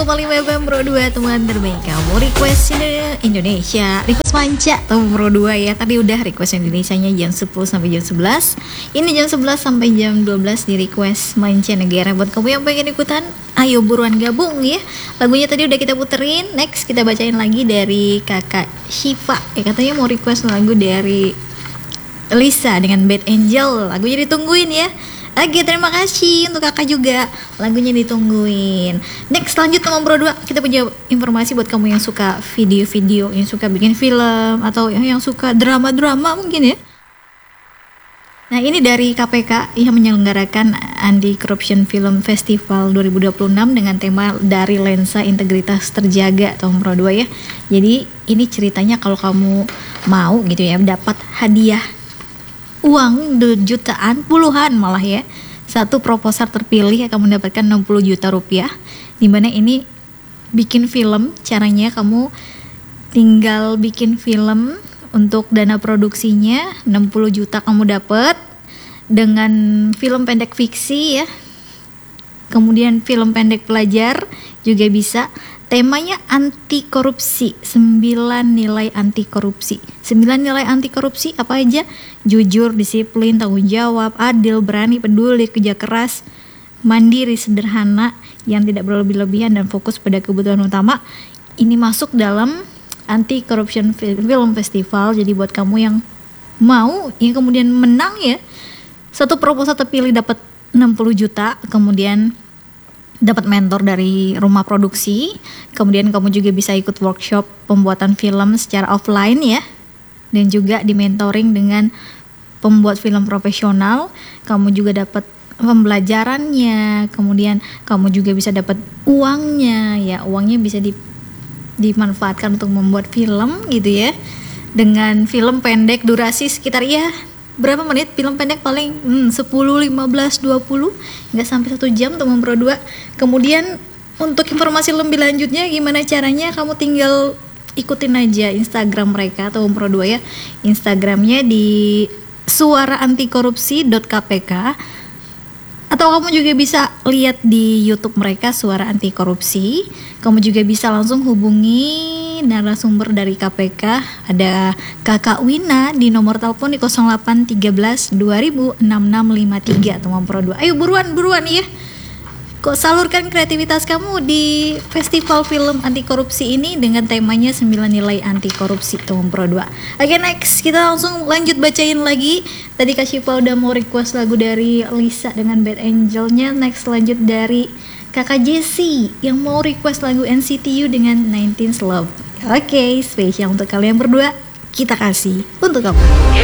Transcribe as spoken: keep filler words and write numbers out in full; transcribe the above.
koma lima F M Pro dua, teman terbaik kamu. Request Indonesia, request manca teman Pro dua ya. Tadi udah request Indonesianya jam sepuluh sampai jam sebelas. Ini jam sebelas sampai jam dua belas di request manca negara. Buat kamu yang pengen ikutan, ayo buruan gabung ya. Lagunya tadi udah kita puterin. Next kita bacain lagi dari kakak Shiva. Ya, katanya mau request lagu dari Lisa dengan Bad Angel. Lagunya ditungguin ya. Oke, terima kasih untuk kakak juga. Lagunya ditungguin. Next, lanjut teman Pro dua. Kita punya informasi buat kamu yang suka video-video, yang suka bikin film, atau yang, yang suka drama-drama mungkin ya. Nah, ini dari K P K yang menyelenggarakan Anti Corruption Film Festival dua ribu dua puluh enam dengan tema Dari Lensa Integritas Terjaga teman Pro dua ya. Jadi, ini ceritanya kalau kamu mau gitu ya, dapat hadiah uang jutaan, puluhan malah ya. Satu proposal terpilih akan mendapatkan enam puluh juta rupiah. Dimana ini bikin film, caranya kamu tinggal bikin film untuk dana produksinya enam puluh juta kamu dapat dengan film pendek fiksi ya. Kemudian film pendek pelajar juga bisa. Temanya anti korupsi, sembilan nilai anti korupsi. sembilan nilai anti korupsi apa aja? Jujur, disiplin, tanggung jawab, adil, berani, peduli, kerja keras, mandiri, sederhana, yang tidak berlebih-lebihan dan fokus pada kebutuhan utama. Ini masuk dalam Anti Corruption Film Festival. Jadi buat kamu yang mau, yang kemudian menang ya, satu proposal terpilih dapat enam puluh juta, kemudian dapat mentor dari rumah produksi, kemudian kamu juga bisa ikut workshop pembuatan film secara offline ya, dan juga di-mentoring dengan pembuat film profesional. Kamu juga dapat pembelajarannya, kemudian kamu juga bisa dapat uangnya ya, uangnya bisa di, dimanfaatkan untuk membuat film gitu ya, dengan film pendek durasi sekitar ya berapa menit, film pendek paling hmm, sepuluh, lima belas, dua puluh, nggak sampai satu jam teman Pro dua. Kemudian untuk informasi lebih lanjutnya gimana caranya, kamu tinggal ikutin aja Instagram mereka teman Pro dua ya. Instagramnya di suara anti korupsi dot k p k, atau kamu juga bisa lihat di YouTube mereka Suara Anti Korupsi. Kamu juga bisa langsung hubungi narasumber dari K P K. Ada Kakak Wina di nomor telepon di nol delapan satu tiga dua ribu enam enam lima tiga teman Pro dua. Ayo buruan buruan ya. Kok salurkan kreativitas kamu di festival film anti korupsi ini dengan temanya sembilan nilai anti korupsi teman Pro dua. Oke, next kita langsung lanjut bacain lagi. Tadi Kak Syifa udah mau request lagu dari Lisa dengan Bad Angel-nya. Next lanjut dari Kakak Jessie yang mau request lagu N C T U dengan nineteenth Love. Oke, spesial untuk kalian berdua kita kasih untuk kamu.